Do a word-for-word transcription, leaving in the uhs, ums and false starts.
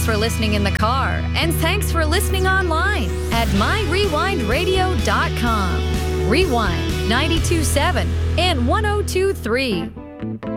Thanks for listening in the car, and thanks for listening online at my rewind radio dot com. Rewind ninety-two point seven and one oh two point three.